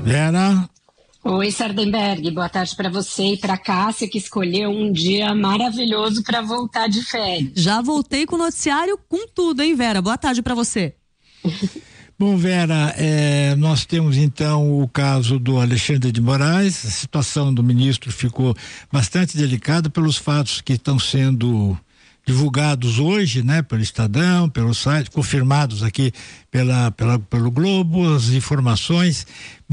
Vera? Oi, Sardenberg, boa tarde para você e para Cássia, que escolheu um dia maravilhoso para voltar de férias. Já voltei com o noticiário com tudo, hein, Vera? Boa tarde para você. Bom, Vera, nós temos então o caso do Alexandre de Moraes. A situação do ministro ficou bastante delicada pelos fatos que estão sendo divulgados hoje, né, pelo Estadão, pelo site, confirmados aqui pelo Globo, as informações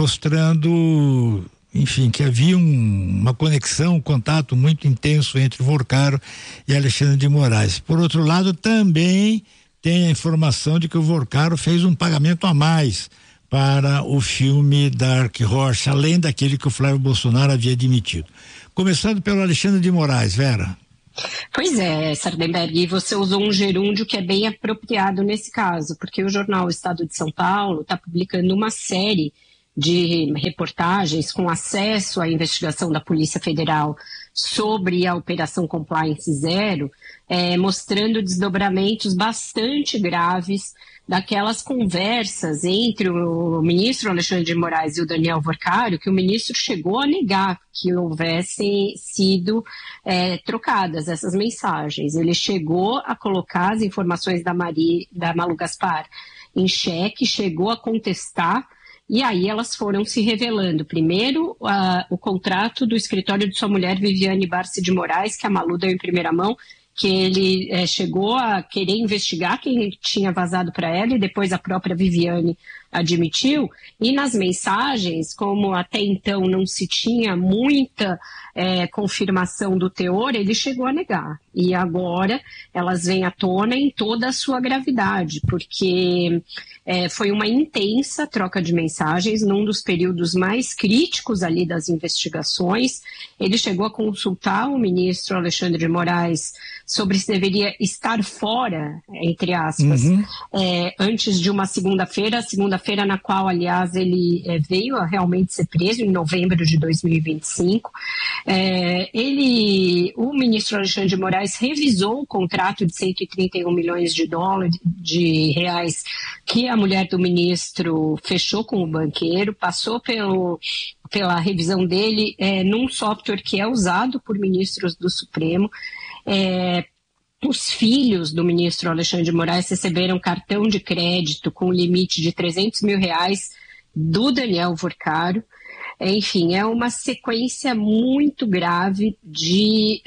mostrando, enfim, que havia uma conexão, um contato muito intenso entre Vorcaro e Alexandre de Moraes. Por outro lado, também tem a informação de que o Vorcaro fez um pagamento a mais para o filme Dark Horse, além daquele que o Flávio Bolsonaro havia admitido. Começando pelo Alexandre de Moraes, Vera. Pois é, Sardenberg, e você usou um gerúndio que é bem apropriado nesse caso, porque o jornal Estado de São Paulo está publicando uma série de reportagens com acesso à investigação da Polícia Federal sobre a Operação Compliance Zero, mostrando desdobramentos bastante graves daquelas conversas entre o ministro Alexandre de Moraes e o Daniel Vorcaro, que o ministro chegou a negar que houvessem sido trocadas essas mensagens. Ele chegou a colocar as informações da Malu Gaspar em xeque, chegou a contestar, e aí elas foram se revelando. Primeiro, o contrato do escritório de sua mulher, Viviane Barsi de Moraes, que a Malu deu em primeira mão, que ele chegou a querer investigar quem tinha vazado para ela, e depois a própria Viviane admitiu. E nas mensagens, como até então não se tinha muita confirmação do teor, ele chegou a negar. E agora elas vêm à tona em toda a sua gravidade, porque foi uma intensa troca de mensagens num dos períodos mais críticos ali das investigações. Ele chegou a consultar o ministro Alexandre de Moraes sobre se deveria estar fora, entre aspas, antes de uma segunda-feira na qual, aliás, ele veio a realmente ser preso em novembro de 2025. O ministro Alexandre de Moraes revisou o contrato de 131 milhões de reais que a mulher do ministro fechou com o banqueiro, passou pela revisão dele num software que é usado por ministros do Supremo. Os filhos do ministro Alexandre de Moraes receberam cartão de crédito com limite de 300 mil reais do Daniel Vorcaro. Enfim, é uma sequência muito grave de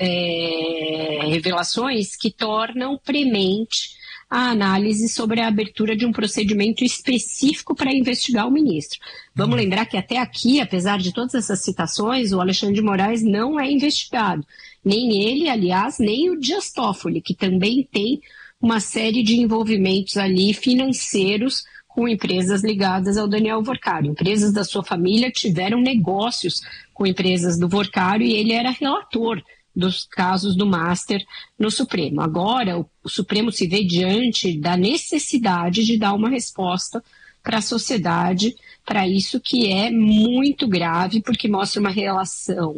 revelações que tornam premente a análise sobre a abertura de um procedimento específico para investigar o ministro. Vamos lembrar que até aqui, apesar de todas essas citações, o Alexandre de Moraes não é investigado. Nem ele, aliás, nem o Dias Toffoli, que também tem uma série de envolvimentos ali financeiros com empresas ligadas ao Daniel Vorcaro. Empresas da sua família tiveram negócios com empresas do Vorcaro e ele era relator dos casos do Master no Supremo. Agora, o Supremo se vê diante da necessidade de dar uma resposta para a sociedade, para isso que é muito grave, porque mostra uma relação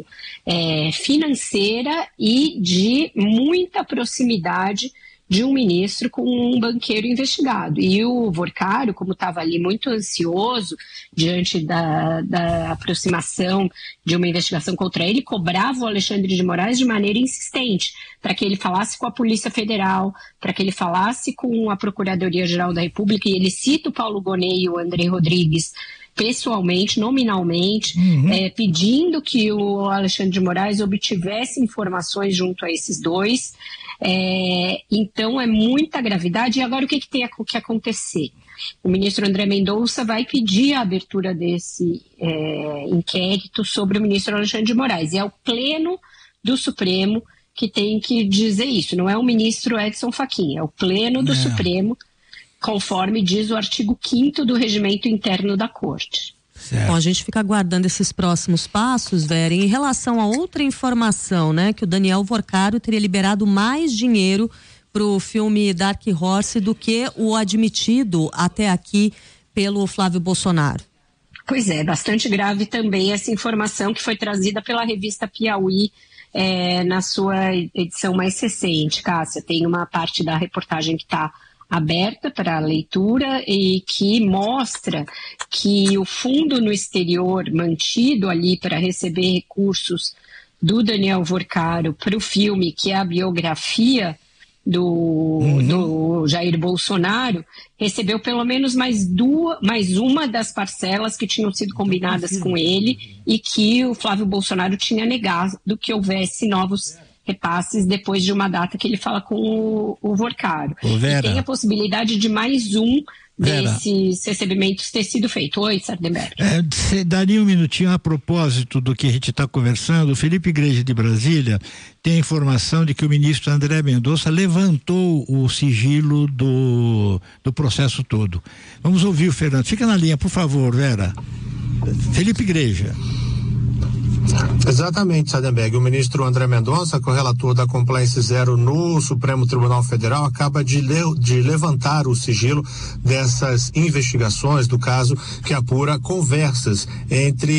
financeira e de muita proximidade de um ministro com um banqueiro investigado. E o Vorcaro, como estava ali muito ansioso diante da aproximação de uma investigação contra ele, cobrava o Alexandre de Moraes de maneira insistente para que ele falasse com a Polícia Federal, para que ele falasse com a Procuradoria-Geral da República, e ele cita o Paulo Gonet e o André Rodrigues pessoalmente, nominalmente, pedindo que o Alexandre de Moraes obtivesse informações junto a esses dois. Então é muita gravidade. E agora o que tem que acontecer? O ministro André Mendonça vai pedir a abertura desse inquérito sobre o ministro Alexandre de Moraes. E é o Pleno do Supremo que tem que dizer isso. Não é o ministro Edson Fachin, é o Pleno do Supremo, conforme diz o artigo 5º do Regimento Interno da Corte. Bom, a gente fica aguardando esses próximos passos, Vera. Em relação a outra informação, né, que o Daniel Vorcaro teria liberado mais dinheiro pro filme Dark Horse do que o admitido até aqui pelo Flávio Bolsonaro. Pois é, bastante grave também essa informação que foi trazida pela revista Piauí na sua edição mais recente, Cássia. Tem uma parte da reportagem que está aberta para a leitura e que mostra que o fundo no exterior mantido ali para receber recursos do Daniel Vorcaro para o filme, que é a biografia do Jair Bolsonaro, recebeu pelo menos mais uma das parcelas que tinham sido combinadas com ele e que o Flávio Bolsonaro tinha negado que houvesse novos repasses depois de uma data que ele fala com o Vorcaro. E tem a possibilidade de mais desses recebimentos ter sido feito. Oi, Sardenberg. Você daria um minutinho a propósito do que a gente está conversando? O Felipe Igreja de Brasília tem a informação de que o ministro André Mendonça levantou o sigilo do processo todo. Vamos ouvir o Fernando. Fica na linha, por favor, Vera. Felipe Igreja. Exatamente, Sardenberg. O ministro André Mendonça, correlator da Compliance Zero no Supremo Tribunal Federal, acaba de levantar o sigilo dessas investigações do caso que apura conversas entre